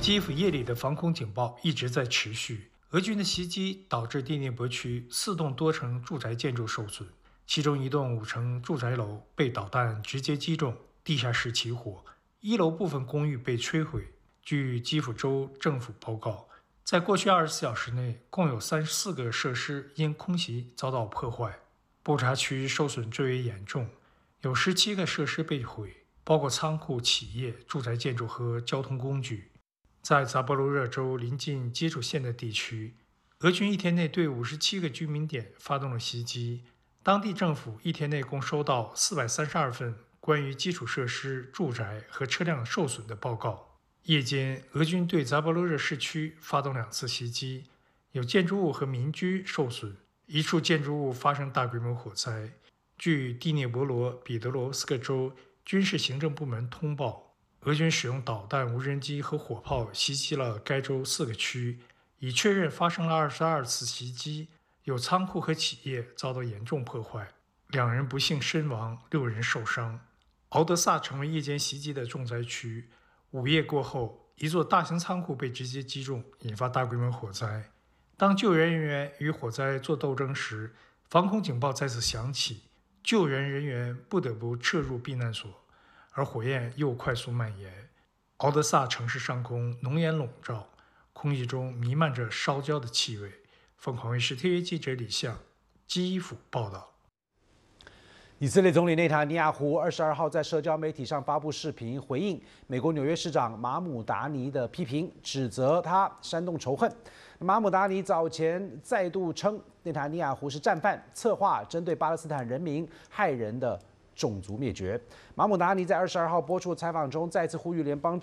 基辅夜里的防空警报一直在持续。俄军的袭击导致第聂伯区4栋多层住宅建筑受损，其中1栋5层住宅楼被导弹直接击中，地下室起火，1楼部分公寓被摧毁。据基辅州政府报告，在过去24小时内，共有34个设施因空袭遭到破坏。布查区受损最为严重，有17个设施被毁，包括仓库、企业、住宅建筑和交通工具。在扎波罗热州临近接触线的地区，俄军一天内对57个居民点发动了袭击。当地政府一天内共收到432份关于基础设施、住宅和车辆受损的报告。夜间，俄军对扎波罗热市区发动2次袭击，有建筑物和民居受损，一处建筑物发生大规模火灾。据第聂伯罗彼得罗斯克州军事行政部门通报，俄军使用导弹、无人机和火炮袭击了该州4个区，已确认发生了22次袭击，有仓库和企业遭到严重破坏，2人不幸身亡，6人受伤。敖德萨成为夜间袭击的重灾区。午夜过后，一座大型仓库被直接击中，引发大规模火灾。当救援人员与火灾做斗争时，防空警报再次响起，救援人员不得不撤入避难所，而火焰又快速蔓延。敖德萨城市上空浓烟笼罩，空气中弥漫着烧焦的气味。凤凰卫视特约记者李相基辅报道。 以色列总理内塔尼亚胡22号在社交媒体上发布视频，回应美国纽约市长马姆达尼的批评，指责他煽动仇恨。马姆达尼早前再度称内塔尼亚胡是战犯，策划针对巴勒斯坦人民害人的种族灭绝。马姆达尼在22号播出采访中再次呼吁联邦